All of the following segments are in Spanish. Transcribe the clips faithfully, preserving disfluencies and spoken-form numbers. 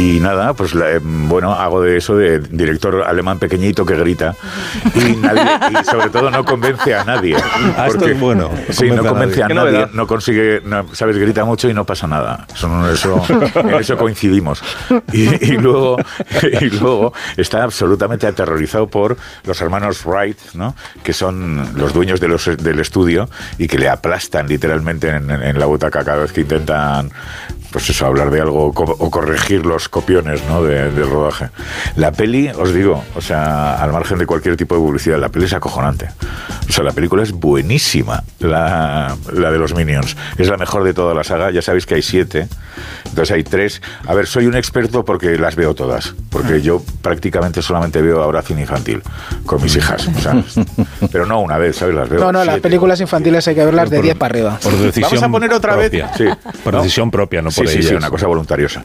y nada, pues la, bueno, hago de eso de director alemán pequeñito que grita y, nadie, y sobre todo no convence a nadie. Ah, esto es bueno. Sí, no convence a nadie, a nadie no consigue, no, sabes, grita mucho y no pasa nada. Eso, eso, en eso coincidimos. Y, y, luego, y luego está absolutamente aterrorizado por los hermanos Wright, ¿no? Que son los dueños de los, del estudio y que le aplastan literalmente en, en, en la butaca cada vez que intentan, pues eso, hablar de algo o, co- o corregir los copiones, ¿no? de, del rodaje. La peli, os digo, o sea, al margen de cualquier tipo de publicidad, la peli es acojonante. O sea, la película es buenísima, la, la de los Minions. Es la mejor de toda la saga. Ya sabéis que hay siete, entonces hay tres. A ver, soy un experto porque las veo todas, porque yo prácticamente solamente veo ahora cine infantil con mis hijas, o sea, pero no una vez, ¿sabes? Las veo No, no, siete. Las películas infantiles hay que verlas de diez para arriba. Por decisión Vamos a poner otra propia. vez. Sí. Por ¿No? decisión propia, no por Sí, sí, ellas. sí, una cosa voluntariosa.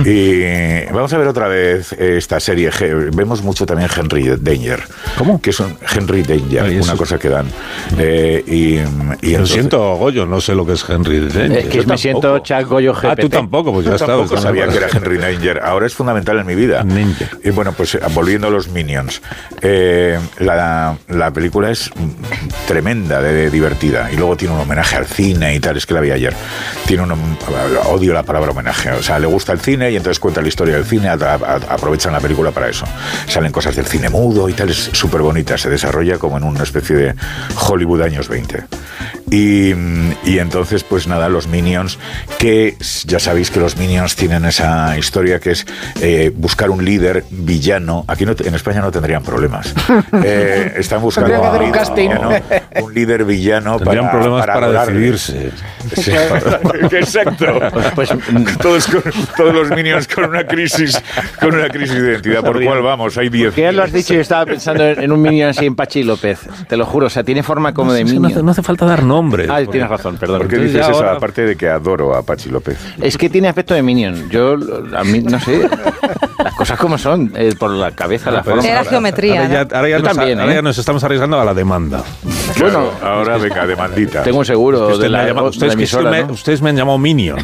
Y vamos a ver otra vez esta serie. Vemos mucho también Henry Danger. ¿Cómo? Que es un Henry Danger, Ay, una cosa que dan. Eh, y, y Lo entonces, siento, Goyo, no sé lo que es Henry Danger. Es que me siento Chuck Goyo G P T. Ah, tú tampoco, pues ya yo está. tampoco sabía que era Henry Danger. Ahora es fundamental en mi vida. Danger. Y bueno, pues volviendo a los Minions. Eh, la, la película es tremenda de, de divertida. Y luego tiene un homenaje al cine y tal. Es que la vi ayer. Tiene un... Odio la palabra homenaje. O sea, le gusta el cine y entonces cuenta la historia del cine. A, a, aprovechan la película para eso. Salen cosas del cine mudo y tal. Es súper bonita. Se desarrolla como en una especie de Hollywood años veinte. Y, y entonces, pues nada, los Minions, que ya sabéis que los Minions tienen esa historia que es eh, buscar un líder villano. Aquí no, en España no tendrían problemas. Eh, están buscando Tendría que hacer un líder casting. villano, un líder villano Tendrían para, problemas para, para adorarle. decidirse. Sí, exacto. Pues, todos, con, todos los Minions con una crisis, con una crisis de identidad. ¿Por cuál vamos? Hay diez. ¿qué lo has dicho? Yo estaba pensando en un Minion así en Pachi López. Te lo juro, o sea, tiene forma como de No, no, hace, Minion. no hace falta dar nombres. Ah, porque- tienes razón, perdón. ¿Por qué Entonces, dices ya eso? ahora- Aparte de que adoro a Pachi López. Es que tiene aspecto de Minion. Yo, a mí, no sé, las cosas como son, eh, por la cabeza, la Pero forma. Era ahora- geometría, Ahora ya, ¿no? ahora ya Yo nos, también, ahora ¿eh? ya nos estamos arriesgando a la demanda. Bueno, ahora venga, demandita. tengo un seguro Usted de me ha la, llamado- de ustedes, la que emisora, me, ¿no? ustedes me han llamado Minion.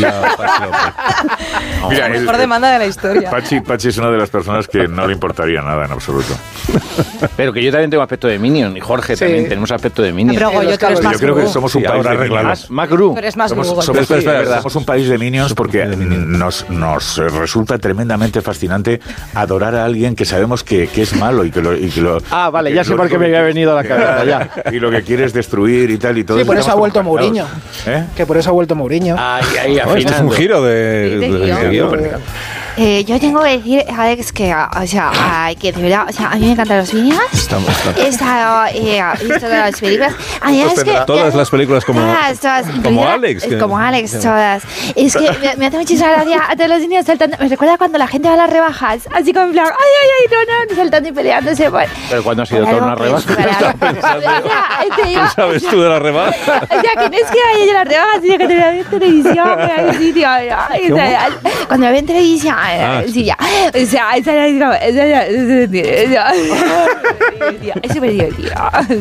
Mira, La el- mejor demanda de la historia. Pachi, Pachi es una de las personas que no le importaría nada en absoluto. Pero que yo también tengo aspecto de Minion, y Jorge Sí. también tenemos aspecto de Minion. Pero Goyo, tú eres Yo más Yo creo que Google. somos un Sí, país ahora de arreglalo. Minions. Más Gru. Tú eres más Somos, Google. somos- Espera, espera, espera. somos un país de Minions porque nos, nos resulta tremendamente fascinante adorar a alguien que sabemos que, que es malo y que lo... Y que lo Ah, vale, que ya sé lo por qué único me que- había venido a la cabeza, ya. Y lo que quiere es destruir y tal y todo. Sí, por eso ha Estamos vuelto como Mourinho. encantados. ¿Eh? Que por eso ha vuelto Mourinho. Ahí, ahí, Oh, esto es un afinando. giro de, Sí, de de- de guión. guión. Eh, yo tengo que decir, Alex, que, o sea, ay, que de verdad, o sea, a mí me encantan los Minions. Estamos- estamos- Esta, eh, he visto todas las películas. A mí Pues es que, todas las películas como- todas, todas, como incluida- Alex, que- Como Alex, todas. Es que me, me hace muchísima gracia a todos los niños saltando. Me recuerda cuando la gente va a las rebajas, así como en plan, ay, ay, ay, no, no, saltando y peleándose. Por, Pero ¿cuándo ha sido por toda una algo que es rebaja? para- O sea, es que yo- ¿Qué sabes tú de la rebaja? o sea, que no es que vaya yo a las rebajas, sino que te la veo en televisión, en algún sitio. Ay, o sea, cuando la veo en televisión, Ah, sí, ya. O sea, esa es como- esa es esa- es súper divertido.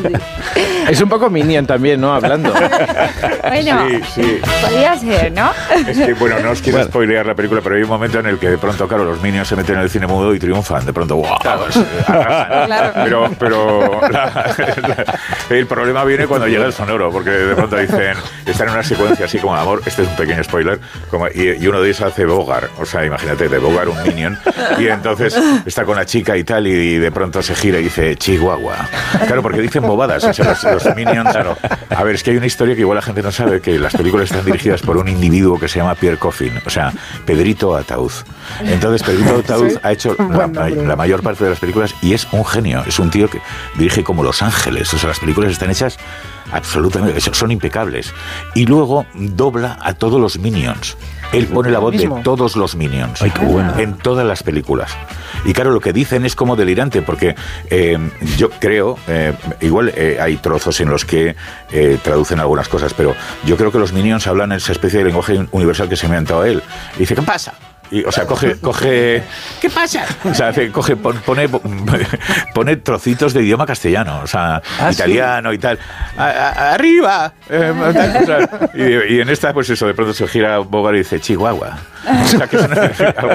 Es un poco Minion también, ¿no? Hablando. Bueno, Sí, sí. podría ser, ¿no? Es que, bueno, no os quiero Bueno. spoilear la película, pero hay un momento en el que de pronto, claro, los Minions se meten en el cine mudo y triunfan. De pronto, ¡guau! Pues, arrasan. Claro. Pero, pero la- la- el problema viene cuando llega el sonoro, porque de pronto dicen, están en una secuencia así como amor, este es un pequeño spoiler, como, y, y uno de ellos hace Bogart, o sea, imagínate, de Bogart un Minion, y entonces está con la chica y tal, y de pronto se gira y dice, Chihuahua. Claro, porque dicen bobadas, o sea, los, los Minions, claro. A ver, es que hay una historia que igual la gente no sabe, que las películas están dirigidas por un individuo que se llama Pierre Coffin, o sea, Pedrito Ataud. Entonces, Pedrito Ataud Sí. ha hecho la, Buen nombre. la mayor parte de las películas y es un genio, es un tío que dirige como Los Ángeles, o sea, las películas están hechas absolutamente, son impecables. Y luego dobla a todos los Minions. Él pone la voz de mismo. todos los Minions. Ay, qué bueno. En todas las películas. Y claro, lo que dicen es como delirante, porque eh, yo creo, eh, igual eh, hay trozos en los que eh, traducen algunas cosas, pero yo creo que los Minions hablan esa especie de lenguaje universal que se me ha inventado él. Y dice, ¿qué pasa? Y, o sea, coge, coge... ¿Qué pasa? O sea, hace- coge, pon- pone, pone trocitos de idioma castellano, o sea, ¿Ah, italiano y tal. A- a- ¡Arriba! Eh, tal, o sea, y, y en esta, pues eso, de pronto se gira Bogart y dice, Chihuahua. O sea, que es una- algo